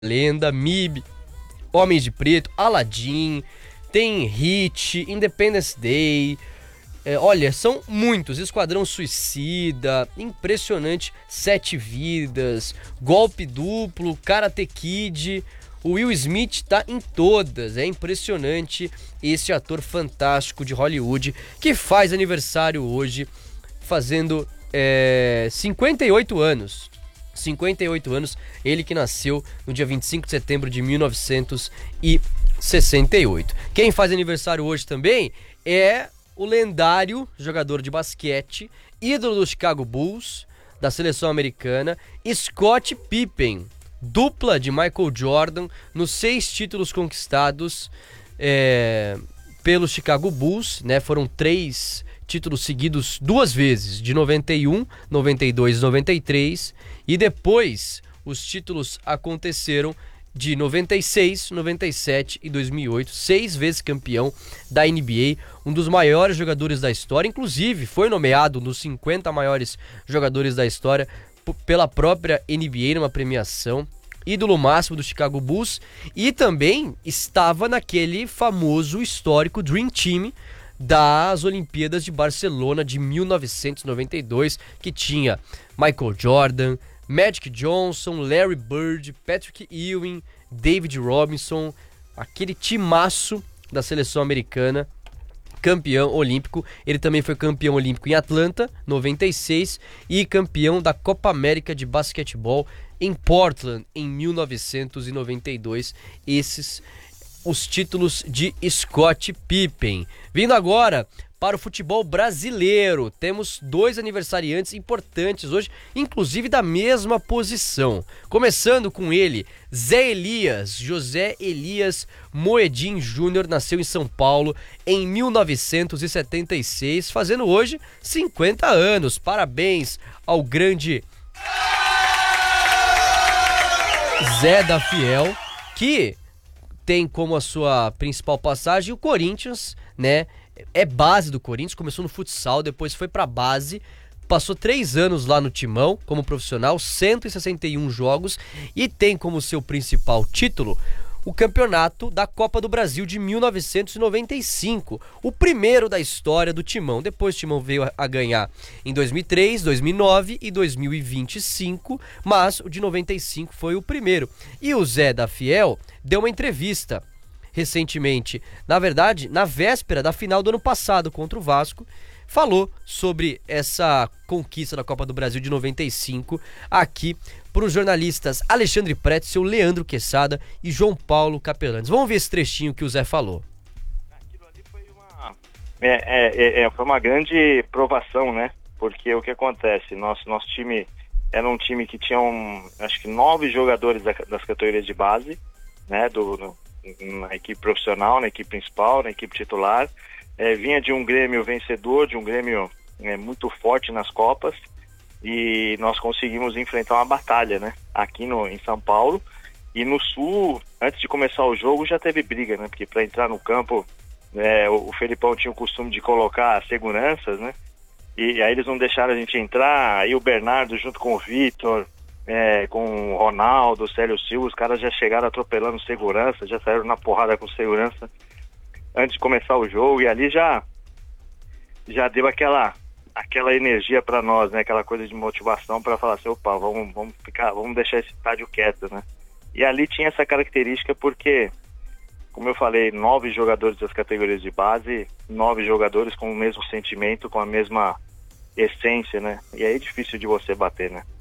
Lenda, MIB, Homens de Preto, Aladdin, tem Hit, Independence Day. Olha, são muitos. Esquadrão Suicida, impressionante, Sete Vidas, Golpe Duplo, Karate Kid. O Will Smith tá em todas. É impressionante esse ator fantástico de Hollywood que faz aniversário hoje, fazendo 58 anos. 58 anos, ele que nasceu no dia 25 de setembro de 1968. Quem faz aniversário hoje também é o lendário jogador de basquete, ídolo do Chicago Bulls, da seleção americana, Scottie Pippen, dupla de Michael Jordan nos 6 títulos conquistados pelo Chicago Bulls, né? Foram 3 títulos seguidos 2 vezes, de 91, 92 e 93, e depois os títulos aconteceram de 96, 97 e 2008, 6 vezes campeão da NBA, um dos maiores jogadores da história, inclusive foi nomeado um dos 50 maiores jogadores da história pela própria NBA numa premiação, ídolo máximo do Chicago Bulls, e também estava naquele famoso histórico Dream Team das Olimpíadas de Barcelona de 1992, que tinha Michael Jordan, Magic Johnson, Larry Bird, Patrick Ewing, David Robinson, aquele timaço da seleção americana, campeão olímpico. Ele também foi campeão olímpico em Atlanta, 96, e campeão da Copa América de basquetebol em Portland, em 1992. Esses os títulos de Scottie Pippen. Vindo agora para o futebol brasileiro, temos 2 aniversariantes importantes hoje, inclusive da mesma posição. Começando com ele, Zé Elias, José Elias Moedim Júnior, nasceu em São Paulo em 1976, fazendo hoje 50 anos. Parabéns ao grande Zé da Fiel, que tem como a sua principal passagem o Corinthians, né? É base do Corinthians, começou no futsal, depois foi pra base, passou 3 anos lá no Timão como profissional, 161 jogos, e tem como seu principal título o campeonato da Copa do Brasil de 1995, o primeiro da história do Timão. Depois o Timão veio a ganhar em 2003, 2009 e 2025, mas o de 95 foi o primeiro. E o Zé da Fiel deu uma entrevista recentemente, na verdade, na véspera da final do ano passado contra o Vasco, falou sobre essa conquista da Copa do Brasil de 95 aqui para os jornalistas Alexandre Pretzel, Leandro Quesada e João Paulo Capelanes. Vamos ver esse trechinho que o Zé falou. Aquilo ali foi uma grande provação, né? Porque o que acontece? Nosso time era um time que tinha acho que 9 jogadores das categorias de base, né? Na equipe profissional, na equipe principal, na equipe titular. Vinha de um Grêmio vencedor, de um Grêmio muito forte nas Copas, e nós conseguimos enfrentar uma batalha, né? Aqui em São Paulo, e no Sul, antes de começar o jogo, já teve briga, né? Porque para entrar no campo, o Felipão tinha o costume de colocar seguranças, né? E aí eles não deixaram a gente entrar, aí o Bernardo junto com o Vitor, com o Ronaldo, o Célio Silva, os caras já chegaram atropelando segurança, já saíram na porrada com segurança antes de começar o jogo, e ali já deu aquela energia para nós, né? Aquela coisa de motivação para falar assim, opa, vamos deixar esse estádio quieto, né? E ali tinha essa característica porque, como eu falei, 9 jogadores das categorias de base, 9 jogadores com o mesmo sentimento, com a mesma essência, né? E aí é difícil de você bater, né?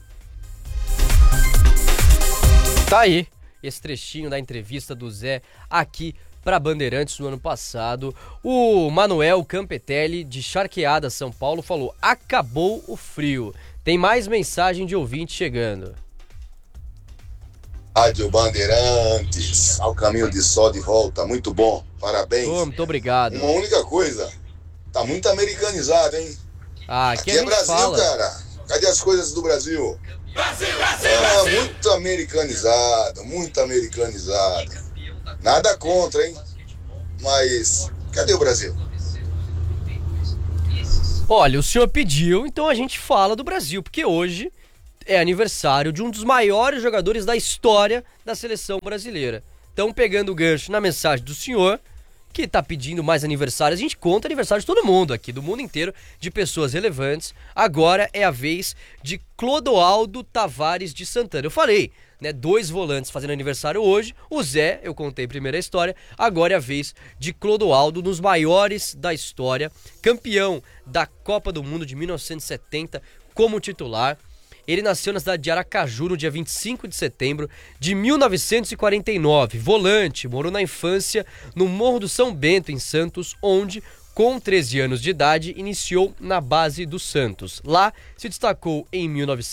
Tá aí esse trechinho da entrevista do Zé aqui para Bandeirantes no ano passado. O Manuel Campetelli, de Charqueada, São Paulo, falou: acabou o frio. Tem mais mensagem de ouvinte chegando. Rádio Bandeirantes, ao caminho de sol de volta, muito bom, parabéns. Muito obrigado. Uma única coisa, tá muito americanizado, hein? Aqui é Brasil, fala. Cara, cadê as coisas do Brasil? Brasil, Brasil, Brasil. Muito americanizado, muito americanizado. Nada contra, hein? Mas cadê o Brasil? Olha, o senhor pediu, então a gente fala do Brasil, porque hoje é aniversário de um dos maiores jogadores da história da seleção brasileira. Então, pegando o gancho na mensagem do senhor, que tá pedindo mais aniversários, a gente conta aniversário de todo mundo aqui, do mundo inteiro, de pessoas relevantes. Agora é a vez de Clodoaldo Tavares de Santana. Eu falei, né, 2 volantes fazendo aniversário hoje. O Zé, eu contei primeiro a história, agora é a vez de Clodoaldo, dos maiores da história, campeão da Copa do Mundo de 1970 como titular. Ele nasceu na cidade de Aracaju no dia 25 de setembro de 1949, volante, morou na infância no Morro do São Bento, em Santos, onde, com 13 anos de idade, iniciou na base do Santos. Lá, se destacou em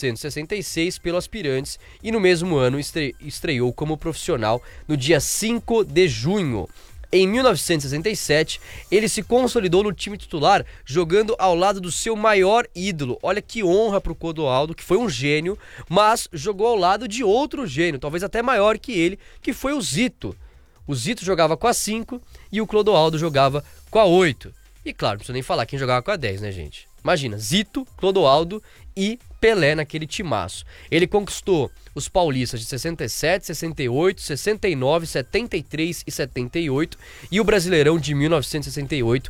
1966 pelo Aspirantes e no mesmo ano estreou como profissional no dia 5 de junho. Em 1967, ele se consolidou no time titular, jogando ao lado do seu maior ídolo. Olha que honra para o Clodoaldo, que foi um gênio, mas jogou ao lado de outro gênio, talvez até maior que ele, que foi o Zito. O Zito jogava com a 5 e o Clodoaldo jogava com a 8. E claro, não precisa nem falar quem jogava com a 10, né, gente? Imagina, Zito, Clodoaldo e Pelé naquele timaço. Ele conquistou os paulistas de 67, 68, 69, 73 e 78 e o Brasileirão de 1968,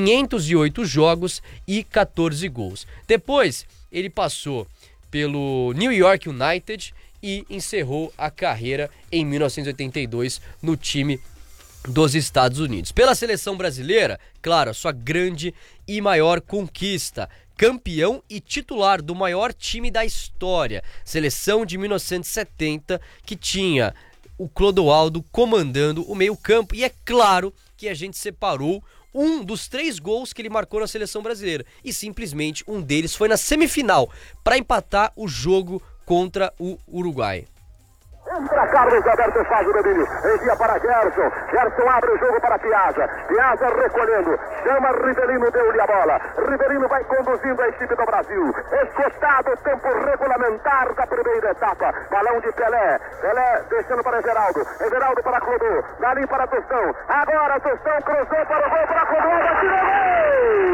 508 jogos e 14 gols. Depois, ele passou pelo New York United e encerrou a carreira em 1982 no time dos Estados Unidos. Pela seleção brasileira, claro, a sua grande e maior conquista, campeão e titular do maior time da história, seleção de 1970, que tinha o Clodoaldo comandando o meio-campo. E é claro que a gente separou um dos 3 gols que ele marcou na seleção brasileira, e simplesmente um deles foi na semifinal, para empatar o jogo contra o Uruguai. Entra Carlos Alberto, faz o domínio, envia para Gerson, Gerson abre o jogo para Piazza, Piazza recolhendo, chama Rivelino, deu-lhe a bola, Rivelino vai conduzindo a equipe do Brasil, esgotado o tempo regulamentar da primeira etapa, balão de Pelé, Pelé deixando para Everaldo, Everaldo para Clodô, dali para Tostão, agora Tostão cruzou para o gol para Clodô, atirou!